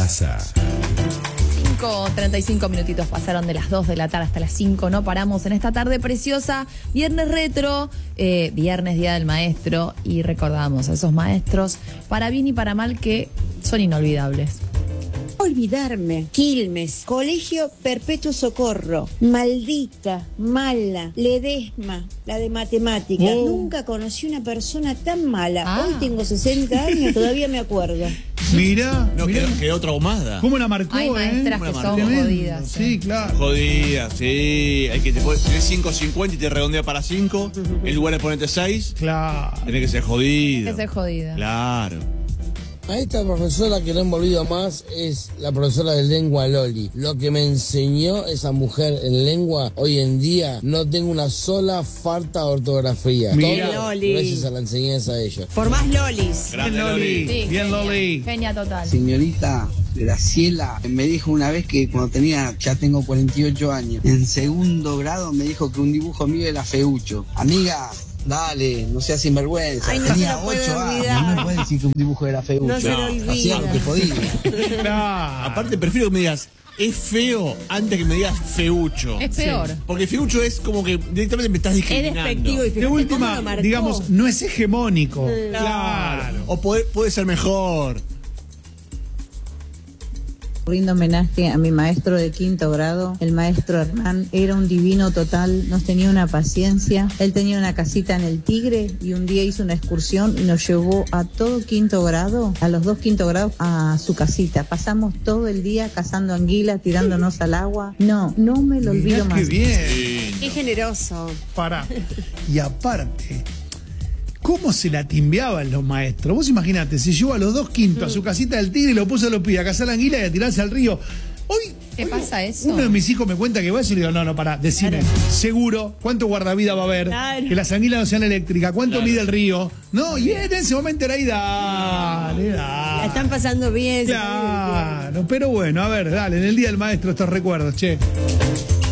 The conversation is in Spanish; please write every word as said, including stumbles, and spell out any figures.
pasa? cinco, treinta y cinco minutitos pasaron de las dos de la tarde hasta las cinco. No paramos en esta tarde preciosa. Viernes retro, eh, viernes día del maestro. Y recordamos a esos maestros, para bien y para mal, que son inolvidables. Olvidarme. Quilmes, Colegio Perpetuo Socorro, maldita, mala, Ledesma, la de matemática. Oh. Nunca conocí una persona tan mala. Ah. Hoy tengo sesenta años, todavía me acuerdo. Mirá, No, mirá. quedó, quedó traumada. ¿Cómo la marcó, Hay eh? maestras Una que marca. son Tremendo. jodidas. Sí, claro. Jodida, sí. Hay que te pones cinco cincuenta y te redondea para cinco. En lugar de ponerte seis, Claro. tenés que ser jodido. Que ser jodida. Claro. A esta profesora que no he envolvido más es la profesora de lengua Loli. Lo que me enseñó esa mujer en lengua, hoy en día no tengo una sola falta de ortografía. Mira. Todo Loli. gracias a la enseñanza de ella. Por más lolis. Grande, Bien, Loli. Loli. Sí, Bien, genia, Loli. Genia total. Señorita Graciela me dijo una vez que cuando tenía, ya tengo cuarenta y ocho años, en segundo grado me dijo que un dibujo mío era feucho. Amiga, dale, no seas sinvergüenza. Ay, no se tenía lo puede ocho años, olvidar. no me puedes decir que un dibujo era feucho. No se lo olvida. Hacía lo que podía. Claro. Aparte, prefiero que me digas es feo antes que me digas feucho. Es peor. Porque feucho es como que directamente me estás Es discriminando. despectivo y De fíjate cómo última, lo marcó. digamos, no es hegemónico. Claro. O puede, puede ser mejor. Rindo homenaje a mi maestro de quinto grado, el maestro Hernán. Era un divino total, nos tenía una paciencia. Él tenía una casita en el Tigre y un día hizo una excursión y nos llevó a todo quinto grado, a los dos quinto grados, a su casita. Pasamos todo el día cazando anguilas, tirándonos al agua. No, no me lo olvido Mirá qué más. bien. Qué generoso. Pará. Y aparte, ¿cómo se la timbeaban los maestros? Vos imaginate, se llevó a los dos quintos a su casita del Tigre y lo puso a los pibes a cazar la anguila y a tirarse al río. Hoy, ¿Qué hoy pasa eso? Uno de mis hijos me cuenta que va eso y le digo, no, no, pará, decime, seguro, ¿cuánto guardavida va a haber? Claro. Que las anguilas no sean eléctricas, ¿cuánto Claro. mide el río? No, y en ese momento era ahí, dale, La están dale. pasando bien. se está divirtiendo. Claro, pero bueno, a ver, dale, en el Día del Maestro estos recuerdos, che.